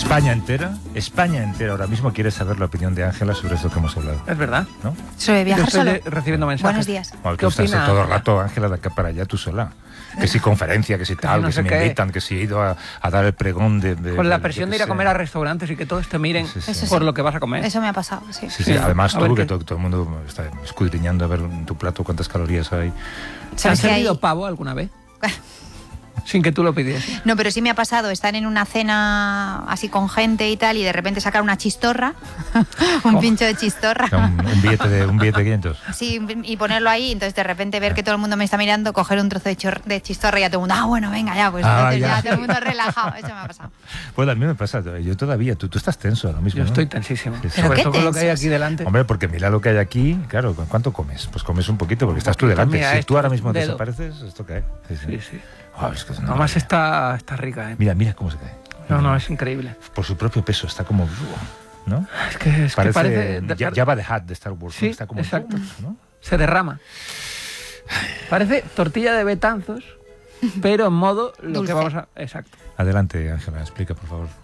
España entera ahora mismo quiere saber la opinión de Ángela sobre esto que hemos hablado. Es verdad, ¿no? Sobre viajar solo. Recibiendo mensajes. Buenos días. Bueno, ¿Qué tú estás opina, todo el Ángela? rato, Ángela, de acá para allá tú sola. Que si conferencia, que si tal, no que sé si me qué. invitan, que si he ido a dar el pregón de Con la yo presión qué de ir a sé. comer a restaurantes y que todos te miren Sí, sí, sí. Eso por sí. lo que vas a comer. Eso me ha pasado, sí. Sí, sí, Sí. además A ver tú, que qué- todo el mundo está escudriñando a ver en tu plato cuántas calorías hay. ¿Te han ¿Sabes que hay? servido pavo alguna vez? Sin que tú lo pidieses. No, pero sí me ha pasado estar en una cena así con gente y tal y de repente sacar una chistorra, un pincho de chistorra. O sea, un billete de 500. Sí, y ponerlo ahí, entonces de repente ver que todo el mundo me está mirando, coger un trozo de chistorra y ya todo el mundo, bueno, venga ya, pues entonces ya todo el mundo relajado, eso me ha pasado. Pues a mí me pasa, yo todavía, tú estás tenso ahora mismo, Yo ¿no? estoy tensísimo. Sí, sí. ¿Pero Sobre qué todo con lo que hay tensos? aquí delante. Hombre, porque mira lo que hay aquí, claro, ¿cuánto comes? Pues comes un poquito porque estás tú poquito, delante. mira, Si esto tú ahora es mismo un dedo. desapareces, esto cae. Sí, sí. Sí, sí. Ah, es que es una Además maravilla. está rica, ¿eh? Mira cómo se cae. No, es increíble. Por su propio peso, está como... ¿no? Es que parece Jabba the Hutt de Star Wars. Sí, ¿no? Está como... exacto. ¿no? Se derrama. Parece tortilla de Betanzos, pero en modo lo Dulce. que vamos a... Exacto. Adelante, Ángela, explica, por favor.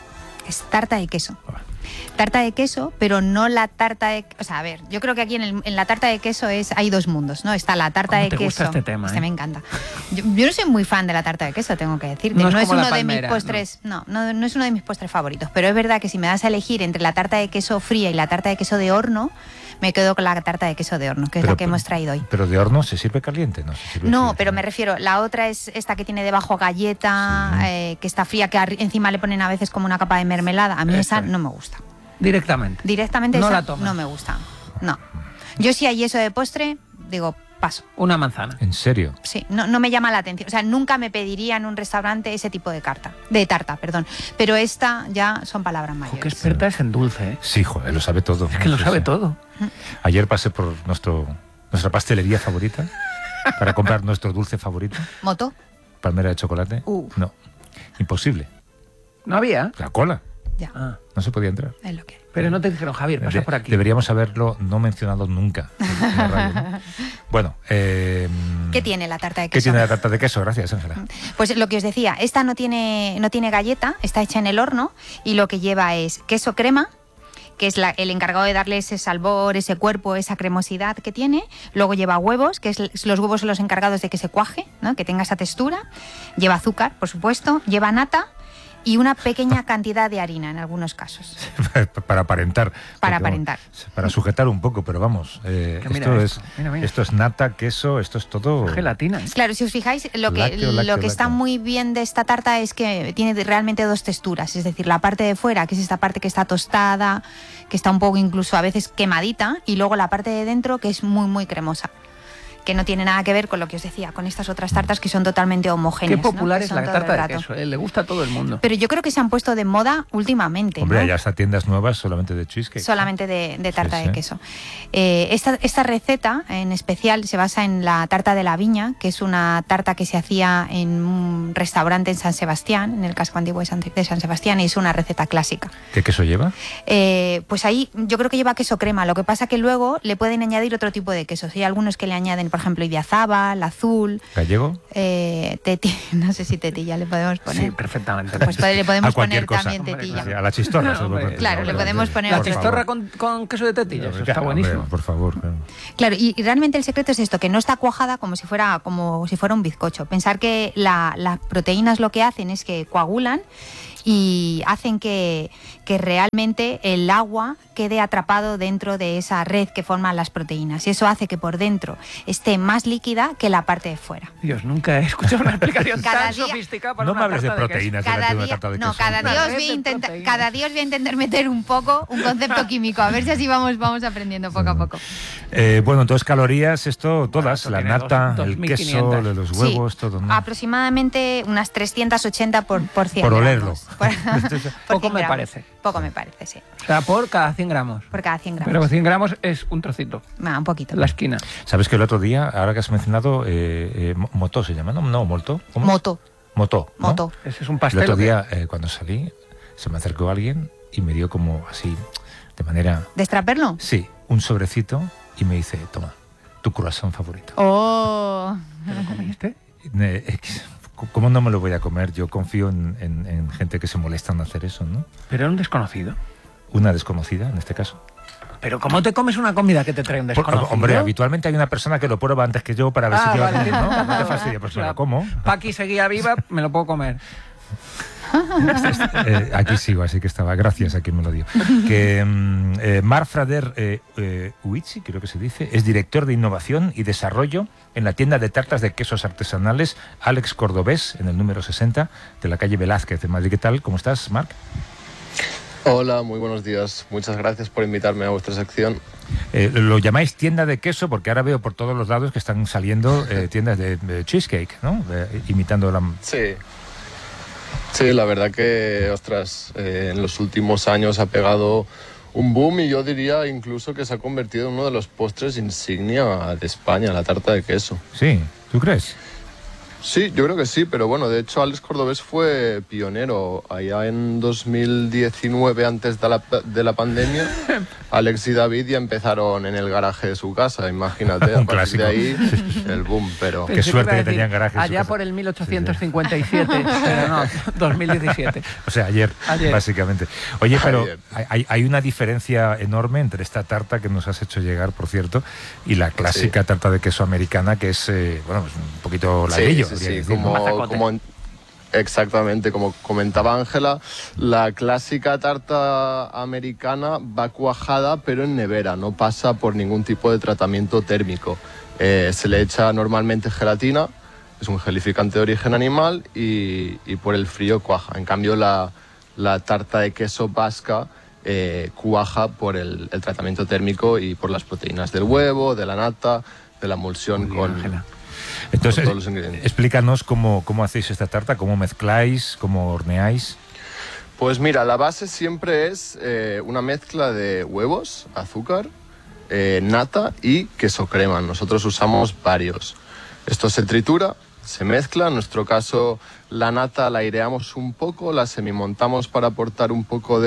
Es tarta de queso. Tarta de queso, pero no la tarta de... O sea, a ver, yo creo que aquí en la tarta de queso hay dos mundos, ¿no? Está la tarta ¿Cómo de te queso. gusta este tema, me encanta. Yo no soy muy fan de la tarta de queso, tengo que decirte. No No, es es como uno la de mis palmera, postres... No es uno de mis postres favoritos. Pero es verdad que si me das a elegir entre la tarta de queso fría y la tarta de queso de horno, me quedo con la tarta de queso de horno, que es la que hemos traído hoy. Pero de horno se sirve caliente, ¿no? Se sirve No, fría, pero ¿no? me refiero, la otra es esta que tiene debajo galleta, que está fría, que encima le ponen a veces como una capa de mermelada. A mí esa no me gusta. Directamente. Directamente No esa la tomas. no me gusta. No. Yo si hay eso de postre, digo, paso. Una manzana. ¿En serio? Sí, no me llama la atención. O sea, nunca me pediría en un restaurante ese tipo de tarta, perdón. Pero esta ya son palabras Jo, mayores. qué experta es en dulce, ¿eh? Sí, joder, lo sabe todo. Es que lo Sí, sabe sí. todo. Ayer pasé por nuestra pastelería favorita para comprar nuestro dulce favorito, ¿Moto? palmera de chocolate. No, imposible. ¿No había? La cola, Ya, Ah. no se podía entrar. es lo que hay. Pero no te dijeron, Javier, pasa por aquí. Deberíamos haberlo no mencionado nunca en la radio, ¿no? Bueno, ¿Qué tiene la tarta de ¿qué queso? tiene la tarta de queso? Gracias, Ángela. Pues lo que os decía, esta no tiene galleta, está hecha en el horno y lo que lleva es queso crema, que es el encargado de darle ese sabor, ese cuerpo, esa cremosidad que tiene. Luego lleva huevos, que los huevos son los encargados de que se cuaje, ¿no? Que tenga esa textura. Lleva azúcar, por supuesto. Lleva nata y una pequeña cantidad de harina en algunos casos. Para aparentar. Para porque, aparentar. Para sujetar un poco, pero vamos. mira Esto, mira. esto es nata, queso, esto es todo. Gelatina, ¿eh? Claro, si os fijáis, lo que Lácteo. está muy bien de esta tarta es que tiene realmente dos texturas. Es decir, la parte de fuera, que es esta parte que está tostada, que está un poco incluso a veces quemadita, y luego la parte de dentro que es muy, muy cremosa. Que no tiene nada que ver con lo que os decía, con estas otras tartas que son totalmente homogéneas. Qué popular ¿no? Que es son la todo tarta el de rato. queso, ¿eh? Le gusta a todo el mundo. Pero yo creo que se han puesto de moda últimamente. Hombre, ¿no? ya hasta tiendas nuevas solamente de cheesecake. Solamente de tarta Sí, de sí. queso. Esta receta en especial se basa en la tarta de la viña, que es una tarta que se hacía en un restaurante en San Sebastián, en el casco antiguo de San Sebastián, y es una receta clásica. ¿Qué queso lleva? Pues ahí yo creo que lleva queso crema, lo que pasa que luego le pueden añadir otro tipo de quesos. Hay algunos que le añaden, por ejemplo, idiazaba, azul, ¿Gallego? no sé si tetilla le podemos poner. Sí, perfectamente. Pues le podemos A cualquier poner cosa. también Hombre, tetilla. Sí, a la chistorra. se lo Hombre, puede poner. claro, le podemos poner La otro. chistorra con queso de tetilla, eso está Claro, buenísimo. hombre, por favor. Claro. Claro, y realmente el secreto es esto, que no está cuajada como si fuera un bizcocho. Pensar que las proteínas lo que hacen es que coagulan y hacen que realmente el agua quede atrapado dentro de esa red que forman las proteínas. Y eso hace que por dentro esté más líquida que la parte de fuera. Dios, nunca he escuchado una explicación Cada tan día- sofisticada para No una me hables de tarta queso. proteínas delante de una tarta de queso. Cada Una día os red voy a de intentar, proteínas. cada día os voy a intentar meter un poco un concepto químico, a ver si así vamos aprendiendo poco a poco. Bueno, entonces calorías, esto todas, Esto la tiene nata, dos- el 2500. queso, los huevos, Sí, todo, ¿no? aproximadamente unas 380 por 100 Por gramos. olerlo. Por Poco 100 me gramos. parece. Poco me parece, sí. O sea, por cada 100 gramos. Por cada 100 gramos. Pero 100 gramos es un trocito, Un poquito. la esquina. ¿Sabes que el otro día, ahora que has mencionado, Moto se llama, ¿no? No, Molto. ¿Cómo? Moto. Moto, ¿no? Moto. Ese es un El pastel. otro ¿o qué? día, cuando salí, se me acercó alguien y me dio como así, de manera... ¿Destraperlo? Sí, un sobrecito y me dice, toma, tu croissant favorito. Oh. ¿Te lo comiste? ¿cómo no me lo voy a comer? Yo confío en gente que se molesta en hacer eso, ¿no? Pero era un desconocido. Una desconocida, en este caso. ¿Pero cómo te comes una comida que te trae un desconocido? Hombre, habitualmente hay una persona que lo prueba antes que yo para ver si lleva vale. bien, ¿no? No te fastidia, pues me lo como. Paqui seguía viva, me lo puedo comer. Aquí sigo, así que estaba. Gracias a quien me lo dio. Que Marfrader Uichi, creo que se dice, es director de innovación y desarrollo en la tienda de tartas de quesos artesanales Alex Cordobés, en el número 60 de la calle Velázquez de Madrid. ¿Qué tal? ¿Cómo estás, Marc? Hola, muy buenos días. Muchas gracias por invitarme a vuestra sección. Lo llamáis tienda de queso porque ahora veo por todos los lados que están saliendo tiendas de cheesecake, ¿no? Imitando la... Sí. Sí, la verdad que, ostras, en los últimos años ha pegado un boom y yo diría incluso que se ha convertido en uno de los postres insignia de España, la tarta de queso. Sí, ¿tú crees? Sí, yo creo que sí, pero bueno, de hecho Alex Cordobés fue pionero. Allá en 2019, antes de la pandemia, Alex y David ya empezaron en el garaje de su casa, imagínate, a partir de ahí el boom, pero... Qué suerte que tenían garaje en su allá casa. por el 1857, pero no, 2017. O sea, ayer, básicamente. Oye, pero hay una diferencia enorme entre esta tarta que nos has hecho llegar, por cierto, y la clásica tarta de queso americana, que es, bueno, pues un poquito ladrillo. Sí, exactamente, como comentaba Ángela, la clásica tarta americana va cuajada pero en nevera, no pasa por ningún tipo de tratamiento térmico. Se le echa normalmente gelatina, es un gelificante de origen animal y por el frío cuaja. En cambio la tarta de queso vasca cuaja por el tratamiento térmico y por las proteínas del huevo, de la nata, de la emulsión con... Entonces, explícanos cómo hacéis esta tarta, cómo mezcláis, cómo horneáis. Pues mira, la base siempre es una mezcla de huevos, azúcar, nata y queso crema. Nosotros usamos varios. Esto se tritura, se mezcla. En nuestro caso, la nata la aireamos un poco, la semimontamos para aportar un poco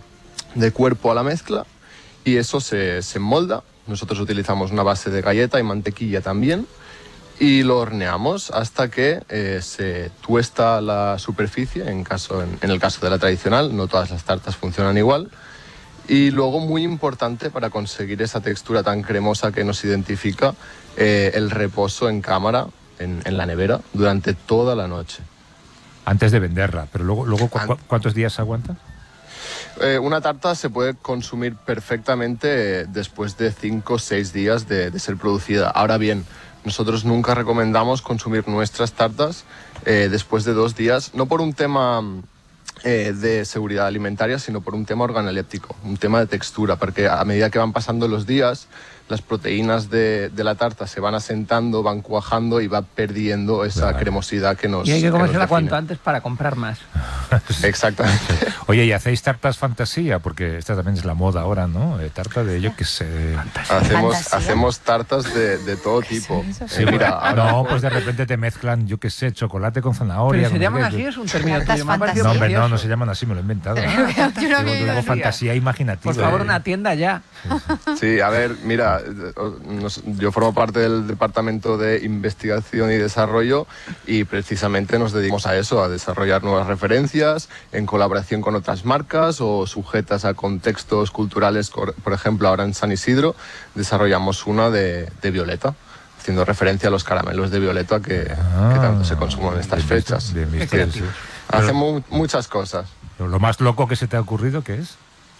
de cuerpo a la mezcla y eso se molda. Nosotros utilizamos una base de galleta y mantequilla también. Y lo horneamos hasta que se tuesta la superficie, en el caso de la tradicional, no todas las tartas funcionan igual. Y luego, muy importante para conseguir esa textura tan cremosa que nos identifica, el reposo en cámara, en la nevera, durante toda la noche. Antes de venderla, pero luego ¿cuántos días aguanta? Una tarta se puede consumir perfectamente después de 5 o 6 días de ser producida. Ahora bien, nosotros nunca recomendamos consumir nuestras tartas después de 2 días, no por un tema de seguridad alimentaria, sino por un tema organoléptico, un tema de textura, porque a medida que van pasando los días, las proteínas de la tarta se van asentando, van cuajando y va perdiendo esa cremosidad que nos... Y hay que comérsela cuanto antes para comprar más. Exactamente. Oye, ¿y hacéis tartas fantasía? Porque esta también es la moda ahora, ¿no? Tarta de, yo qué sé... Hacemos tartas de todo tipo. Sí, mira, no, pues de repente te mezclan, yo qué sé, chocolate con zanahoria. ¿Pero se llaman así? ¿Es un término tuyo? No, hombre, no se llaman así, me lo he inventado. Digo fantasía imaginativa. Por favor, una tienda ya. Sí, a ver, mira, yo formo parte del Departamento de Investigación y Desarrollo y precisamente nos dedicamos a eso, a desarrollar nuevas referencias en colaboración con otras marcas o sujetas a contextos culturales. Por ejemplo, ahora en San Isidro desarrollamos una de Violeta, haciendo referencia a los caramelos de Violeta que tanto se consumen en estas fechas. Bien, Hacemos muchas cosas. Lo más loco que se te ha ocurrido, ¿qué es?